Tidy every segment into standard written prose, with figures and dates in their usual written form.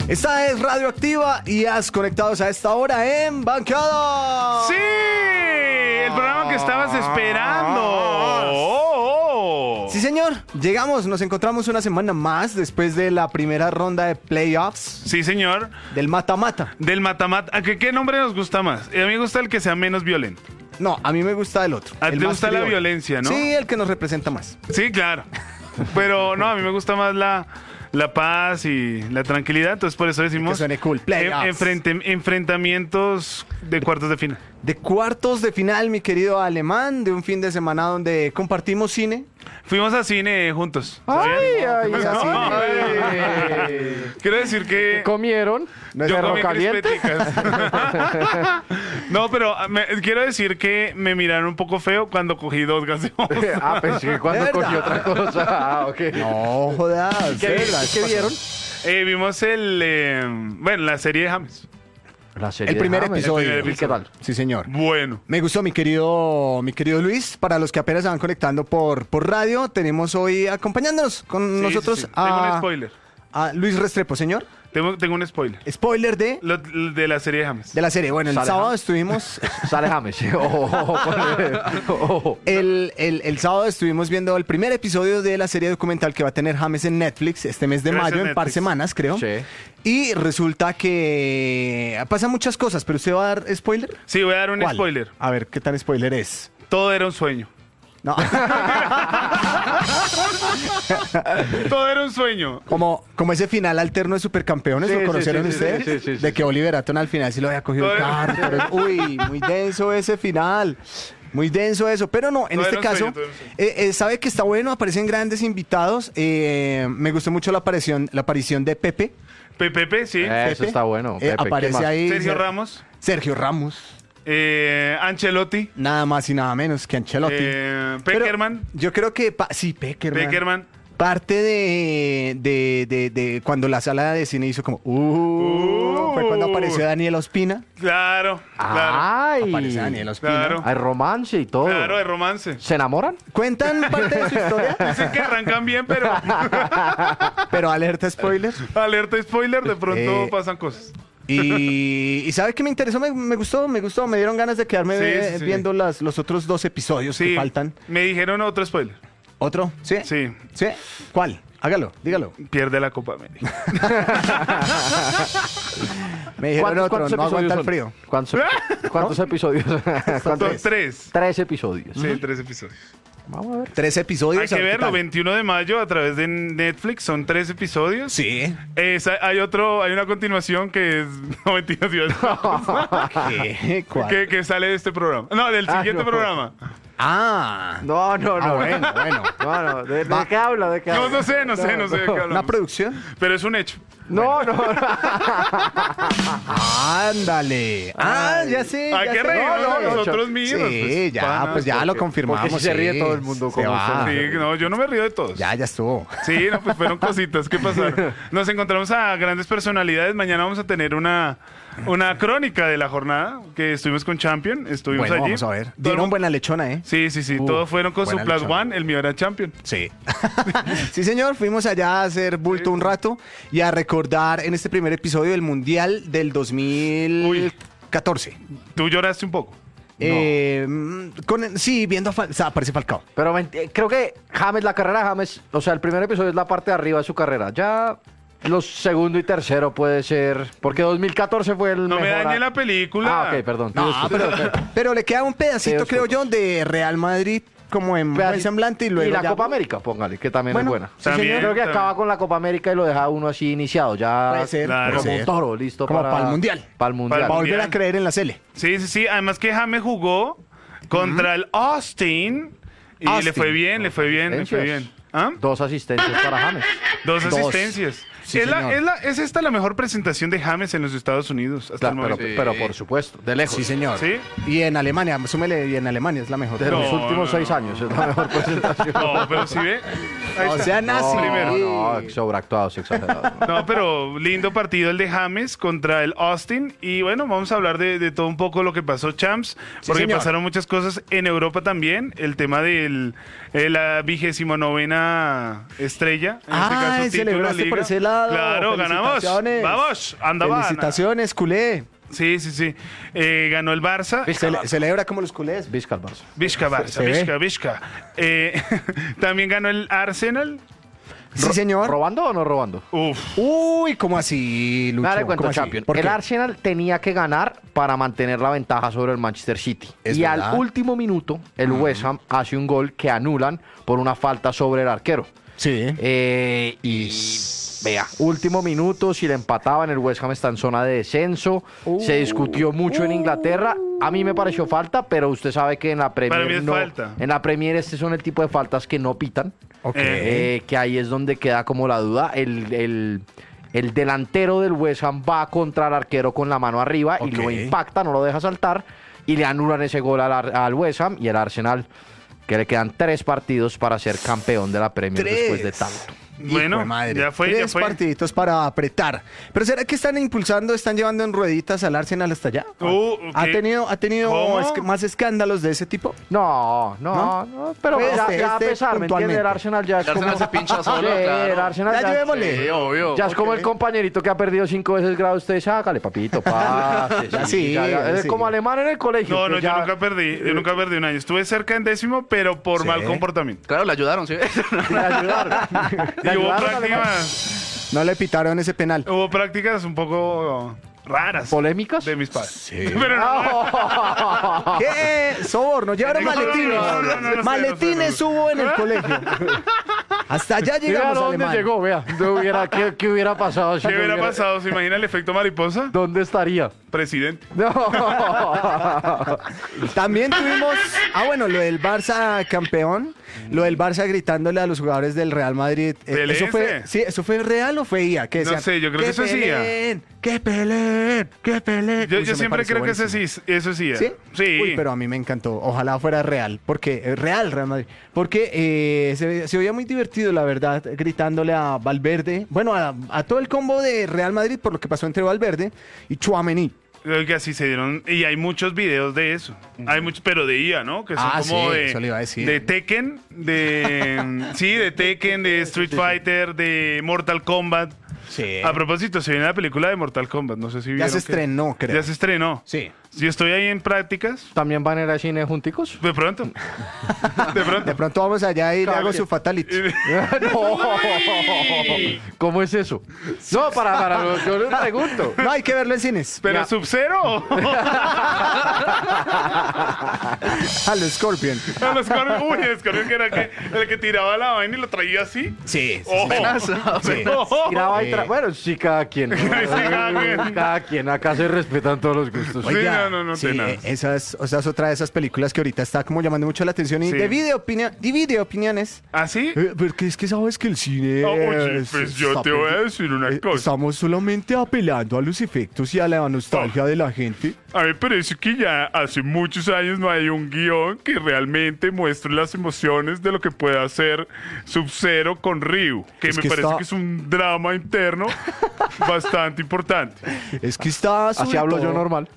Esta es Radioactiva y has conectados a esta hora en Bancada. ¡Sí! El programa que estabas esperando. Sí, señor. Llegamos, nos encontramos una semana más después de la primera ronda de playoffs. Sí, señor. Del mata-mata. Del mata-mata. ¿Qué nombre nos gusta más? A mí me gusta el que sea menos violento. No, a mí me gusta el otro. A ti te gusta la violencia, ¿no? Sí, el que nos representa más. Sí, claro. Pero no, a mí me gusta más la paz y la tranquilidad. Entonces, por eso decimos... Que suene cool. Playoffs. Enfrentamientos de cuartos de final. De cuartos de final, mi querido Alemán, de un fin de semana donde compartimos cine. Fuimos a cine juntos. Ay, Quiero decir que... ¿Qué comieron? Yo comí caliente? crispeticas. No, pero quiero decir que me miraron un poco feo cuando cogí 2 gaseosas. Pensé que cuando ¿De cogí verdad? otra cosa. Ok. No, jodas. ¿Qué vieron? Vimos la serie de James. La serie El primer de James. episodio. El primer ¿Y qué tal? Sí, señor. Bueno. Me gustó, mi querido Luis. Para los que apenas se van conectando por radio, tenemos hoy acompañándonos con nosotros Sí. Tengo un spoiler. a Luis Restrepo, señor. Tengo un spoiler. Spoiler de De la serie de James. la serie. Bueno, el Sale sábado James. estuvimos... Sale James. El sábado estuvimos viendo el primer episodio de la serie documental que va a tener James en Netflix este mes de Gracias, mayo, en par Netflix. semanas, creo. Sí. Y resulta que pasan muchas cosas, pero ¿usted va a dar spoiler? Sí, voy a dar un ¿Cuál? spoiler. A ver, ¿qué tan spoiler es? Todo era un sueño. No. Todo era un sueño. Como ese final alterno de Supercampeones, Sí, ¿lo sí, conocieron sí, sí, ustedes? sí. De que Oliver Atom al final sí lo había cogido el carro. Pero uy, muy denso ese final. Muy denso eso. Pero no, en Todo este era un caso, sueño, todo era un sabe que está bueno, aparecen grandes invitados. Me gustó mucho la aparición de Pepe. Pepe, sí. Eso está bueno. Pepe, ¿quién aparece más? ahí. Sergio Ramos. Sergio Ramos. Ancelotti. Nada más y nada menos que Ancelotti. Pero Peckerman. yo creo que... sí, Peckerman. Parte de cuando la sala de cine hizo como... fue cuando apareció Daniel Ospina. Claro. ¡Ay! Aparece Daniel Ospina. Claro. Hay romance y todo. Claro, de romance. ¿Se enamoran? ¿Cuentan parte de su historia? Dicen que arrancan bien, pero Pero alerta spoiler. alerta spoiler, de pronto pasan cosas. Y ¿sabe qué me interesó? Me gustó. Me dieron ganas de quedarme Sí. viendo los otros 2 episodios que faltan. Me dijeron otro spoiler. ¿Otro? ¿Sí? Sí. ¿Sí? ¿Cuál? Hágalo, dígalo. Pierde la Copa América. Me dijeron otro, no aguanta el frío. ¿Cuántos episodios? Son 3. 3 episodios. Sí, 3 episodios. Vamos a ver. 3 episodios. Hay que a ver qué verlo, tal. 21 de mayo a través de Netflix, son 3 episodios. Sí. Hay una continuación que es 92 días ¿Qué? ¿Cuál? que sale de este programa. No, del siguiente no. programa. Ah. No. Bueno. No. ¿De qué habla? ¿De qué habla? No sé de qué ¿Una hablamos. producción? Pero es un hecho. No. Ándale. Ya sé. Hay ya que sé. reírnos no, nosotros mismos. Sí, ya, panas. pues ya lo confirmamos. porque si se ríe sí. todo el mundo Se como va. usted. Sí, no, yo no me río de todos. Ya estuvo. Sí, no, pues fueron cositas que pasaron. Nos encontramos a grandes personalidades. Mañana vamos a tener una crónica de la jornada que estuvimos con Champion. Estuvimos Bueno, allí. vamos a ver. Todo el Dieron mundo- buena lechona, ¿eh? Sí. Todos fueron con su buena Plus lechona. One. El mío era Champion. Sí. Sí, señor. Fuimos allá a hacer bulto un rato y a recordar en este primer episodio el Mundial del 2014. Tú lloraste un poco. Sí, viendo aparece Falcao. Pero creo que la carrera de James, o sea, el primer episodio es la parte de arriba de su carrera. Ya los segundo y tercero puede ser, porque 2014 fue el No me mejor. dañé la película. Ok, perdón. No, pero le queda un pedacito, Sí, creo sí. yo, de Real Madrid como en buen semblante y luego Y la ya- Copa América, póngale, que también Bueno, es buena. sí, También, señor. Creo que también. acaba con la Copa América y lo deja uno así iniciado, ya Puede ser, Claro. como un toro, listo Como para el Mundial. Para el Mundial. Para volver Mundial. a creer en la Sele. Sí. Además que James jugó contra el Austin y Austin. le fue bien. ¿Ah? 2 asistencias para James. 2 Dos. asistencias. Sí, señor. ¿Es esta la mejor presentación de James en los Estados Unidos hasta Claro, el momento? pero por supuesto, de lejos. Sí, señor. ¿Sí? Y en Alemania, súmele, y en Alemania es la mejor. De los No, últimos no. 6 años es la mejor presentación. No, pero si ve. Ahí O está. sea, nazi. primero. No, sobreactuados, exagerados. No, pero lindo partido el de James contra el Austin. Y bueno, vamos a hablar de todo un poco lo que pasó, champs. Porque señor. pasaron muchas cosas en Europa también. El tema de la 29ª estrella. En este caso, título, celebraste liga. por ese lado. pasado. Claro, ganamos. Felicitaciones. Vamos, anda, va. Felicitaciones, culé. Sí, sí, sí. Ganó el Barça. Celebra como los culés. Vizca al Barça. Vizca, Barça, Se ve. Vizca, Vizca. También ganó el Arsenal. Sí, señor. ¿Robando o no robando? Uf. Uy, ¿cómo así, Lucho? Nada de cuento, ¿Cómo así? Champion. ¿Por El qué? Arsenal tenía que ganar para mantener la ventaja sobre el Manchester City. Es y verdad. al último minuto, el West Ham hace un gol que anulan por una falta sobre el arquero. Sí. Y vea, último minuto, si le empataban, el West Ham está en zona de descenso. Se discutió mucho en Inglaterra. A mí me pareció falta, pero usted sabe que en la Premier Para mí es no. falta. En la Premier este son el tipo de faltas que no pitan. Ok. Que ahí es donde queda como la duda. El delantero del West Ham va contra el arquero con la mano arriba y Ok. lo impacta, no lo deja saltar y le anulan ese gol al West Ham y el Arsenal, que le quedan 3 partidos para ser campeón de la Premier después de tanto. Bueno, Hijo de madre. ya fue, ya 3 fue. partiditos para apretar. Pero ¿será que están impulsando, están llevando en rueditas al Arsenal hasta allá? Ok. ¿Ha tenido ¿Cómo? más escándalos de ese tipo? No, pero Pues ya, este ya a pesar, ¿me entiende? puntualmente. El Arsenal ya es El Arsenal como... se pincha solo, Sí, claro. el Arsenal Ya ya, llevémosle. Sí, obvio. ya es como el compañerito que ha perdido 5 veces grado. Usted dice, hágale, papito, pase. Ya sí, Es sí. como alemán en el colegio. No, que no, ya- yo nunca perdí. Yo nunca perdí un año. Estuve cerca en 10º, pero por Sí. mal comportamiento. Claro, le ayudaron, ¿sí? Le ayudaron. Le Y hubo ayudaron al alemán. prácticas, No le pitaron ese penal. hubo prácticas un poco raras. ¿Polémicas? De mis padres. Sí. Pero no, ¿Qué? Soborno, llevaron No, maletines. no sé, Maletines hubo en el colegio. Hasta allá Mira llegamos, dónde alemán. llegó, vea. ¿Qué hubiera pasado? si ¿qué no hubiera pasado? ¿Se imagina el efecto mariposa? ¿Dónde estaría? Presidente. No. También tuvimos, bueno, lo del Barça campeón, lo del Barça gritándole a los jugadores del Real Madrid. ¿Eso fue, Peléense. sí, eso fue real o fue IA? Que No decían, sé, yo creo que eso es IA. ¡Que peleen! ¡Que peleen! Yo Uy, eso me siempre pareció creo que buenísimo. eso sí. ¿Sí? Sí. Uy, pero a mí me encantó. Ojalá fuera real. Porque Real Madrid. Porque se oía muy divertido, la verdad, gritándole a Valverde. Bueno, a todo el combo de Real Madrid por lo que pasó entre Valverde y Tchouaméni. Oiga, sí se dieron. Y hay muchos videos de eso. Hay muchos, pero de IA, ¿no? Que son Ah, como sí, de. eso le iba a decir. De Tekken, sí, de Tekken, de Street Fighter, de Mortal Kombat. Sí. A propósito, se viene la película de Mortal Kombat. No sé si Ya vieron se que- estrenó, creo. Ya se estrenó. Sí. Yo estoy ahí en prácticas. ¿También van a ir al cine junticos? De pronto. De pronto. De pronto vamos allá y le hago Cambia. su fatality. No. ¿Cómo es eso? No, yo le pregunto. No, hay que verlo en cines. Pero Ya. Sub-Zero. A los Scorpion. El Scorpion que era el que tiraba la vaina y lo traía así. Sí. Ojo. Sí. Ojo. Tiraba y bueno, sí, cada quien. ¿no? cada quien. Cada quien. Acá se respetan todos los gustos. Sí, no, sí, tenaz. esa es otra de esas películas que ahorita está como llamando mucho la atención y Sí. divide opiniones. ¿Ah, sí? Porque es que sabes que el cine Oye, pues yo te voy a decir una cosa. Estamos solamente apelando a los efectos y a la nostalgia de la gente. A mí me parece que ya hace muchos años no hay un guión que realmente muestre las emociones de lo que puede hacer Sub-Zero con Ryu. Que Es me que parece está- que es un drama interno bastante importante. Es que está Así sobre hablo todo- yo normal.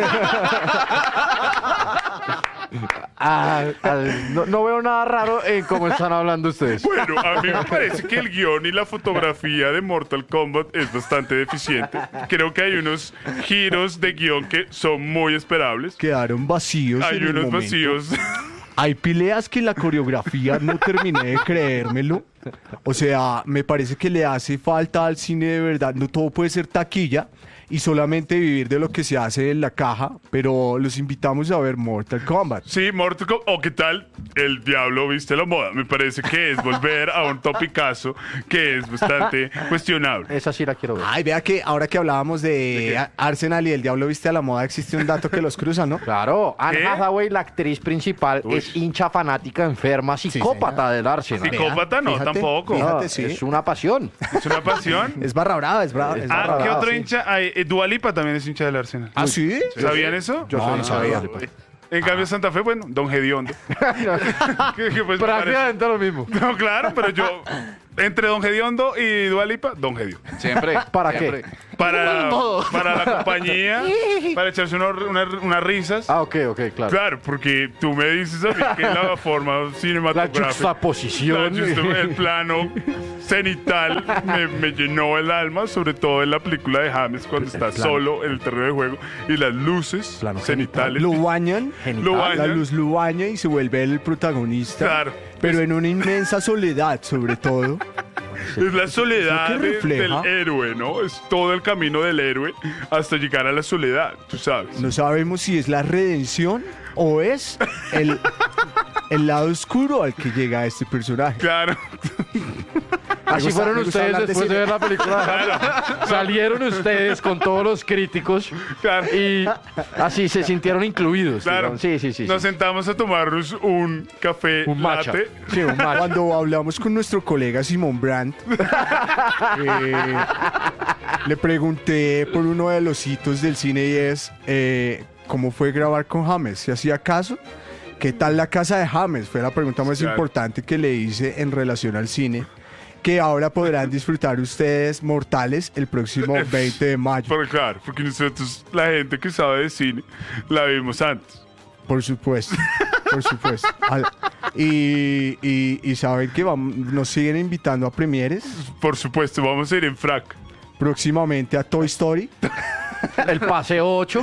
No veo nada raro en cómo están hablando ustedes. Bueno, a mí me parece que el guión y la fotografía de Mortal Kombat es bastante deficiente. Creo que hay unos giros de guión que son muy esperables. Quedaron vacíos Hay en el unos momento. vacíos. Hay peleas que la coreografía no terminé de creérmelo. O sea, me parece que le hace falta al cine de verdad. No todo puede ser taquilla y solamente vivir de lo que se hace en la caja, pero los invitamos a ver Mortal Kombat. Sí, Mortal Kombat. ¿O qué tal? El diablo viste la moda. Me parece que es volver a un topicazo que es bastante cuestionable. Esa sí la quiero ver. Ay, vea que ahora que hablábamos ¿De de qué? Arsenal y el diablo viste a la moda, existe un dato que los cruza, ¿no? Claro, Anne ¿Qué? Hathaway, la actriz principal, Uy. es hincha fanática, enferma, psicópata del Arsenal. Psicópata no, Fíjate, tampoco. fíjate. No, sí. Es una pasión. Es una pasión. Es barra brava, es brava. Es barra Ah, ¿qué brava, otro sí. hincha? Hay, Dua Lipa también es hincha del Arsenal. ¿Ah, sí? ¿Sabían eso? Yo No, soy no hincha sabía. de Dua Lipa. En cambio, Santa Fe, bueno, Don Gediondo. Que, pues, me parece- Prácticamente lo mismo. No, claro, pero yo Entre Don Gediondo y Dua Lipa, Don Gediondo. Siempre. ¿Para siempre. qué? Para la compañía, para echarse unas risas. Ah, ok, claro. Claro, porque tú me dices a mí que la forma La cinematográfica, juxtaposición. el plano cenital me llenó el alma, sobre todo en la película de James cuando está plano. solo en el terreno de juego y las luces Plano cenitales. Lo bañan, Lo bañan. la luz lo baña y se vuelve el protagonista. Claro. Pero en una inmensa soledad, sobre todo. Es la soledad ¿Eso qué refleja? del héroe, ¿no? Es todo el camino del héroe hasta llegar a la soledad, tú sabes. No sabemos si es la redención o es el lado oscuro al que llega este personaje. Claro. Así gusta- fueron me gusta ustedes hablar de después de cine. ver la película. Salieron ustedes con todos los críticos Claro. y así se sintieron incluidos. Claro. digamos. Sí. Nos sentamos a tomarnos un café Un matcha. latte. Sí, un matcha. Cuando hablamos con nuestro colega Simón Brandt, le pregunté por uno de los hitos del cine y es cómo fue grabar con James, si hacía caso. ¿Qué tal la casa de James? Fue la pregunta más Claro. importante que le hice en relación al cine, que ahora podrán disfrutar ustedes mortales el próximo 20 de mayo. Pero claro, porque nosotros, la gente que sabe de cine, la vimos antes. Por supuesto, por supuesto. Y saben que nos siguen invitando a premieres, Por supuesto, vamos a ir en frac. próximamente a Toy Story. El paseo 8.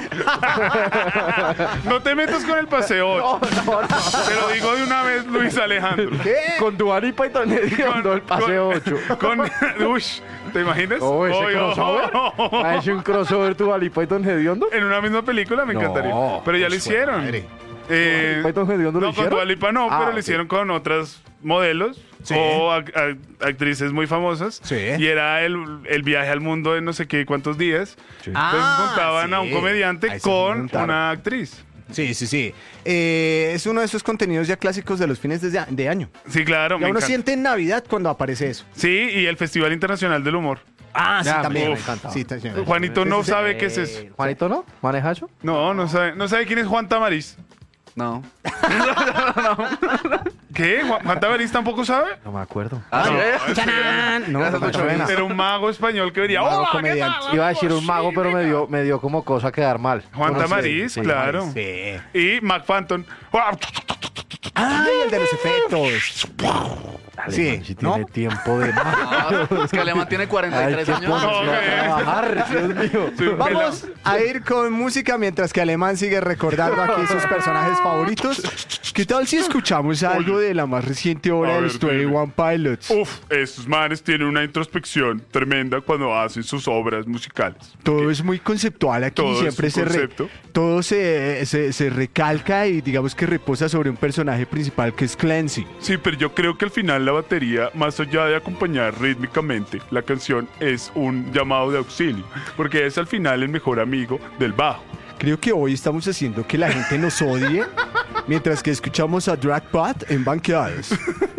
No te metas con el paseo. Te lo digo de una vez, Luis Alejandro. Con Dua Lipa y Don Hediondo, el paseo 8. Ush, ¿te imaginas? Oh, ese Oy, crossover. ¿Ha hecho un crossover Dua Lipa y Don Hediondo? En una misma película me No, encantaría. Pero ya lo hicieron. ¿Lipa y Don Hediondo lo No, con hicieron? Dua Lipa no, Ah, pero ok. lo hicieron con otras modelos Sí. o actrices muy famosas. Sí. Y era el viaje al mundo de no sé qué cuántos días. Entonces juntaban a un comediante Ahí se con juntaron. una actriz. Sí. Es uno de esos contenidos ya clásicos de los fines de año. Sí, claro. Ya me uno encanta. siente en Navidad cuando aparece eso. Sí, y el Festival Internacional del Humor. Ah, Ya, también. me encanta. Sí, también. Juanito no Sí. sabe qué es eso. ¿Juanito no? ¿Maneja eso? No sabe quién es Juan Tamariz. No. ¿Qué? ¿Juan Tamariz tampoco sabe? No me acuerdo. No, Gracias, no Lucho. suena. Era un mago español que venía. Mago "Hola, ¿qué comediante. tal? Iba a decir un mago, pero me dio como cosa quedar mal. Juan Bueno, sí, Tamariz, sí. claro. Sí. Y Mac Phantom. Ay, el de los efectos. Alemán, Sí, tiene ¿no? tiempo de más. No, es que Alemán tiene 43 años. No, a trabajar, Dios mío. Soy un Vamos pelado. a ir con música mientras que Alemán sigue recordando aquí sus personajes favoritos. ¿Qué tal si escuchamos algo de la más reciente obra A de ver, los 21 Pilots? Uf, estos manes tienen una introspección tremenda cuando hacen sus obras musicales. Todo es muy conceptual aquí, Todo es siempre un concepto. todo se recalca y digamos que reposa sobre un personaje principal que es Clancy. Sí, pero yo creo que al final la batería, más allá de acompañar rítmicamente, la canción es un llamado de auxilio, porque es al final el mejor amigo del bajo. Creo que hoy estamos haciendo que la gente nos odie mientras que escuchamos a Dragpot en Banqueados.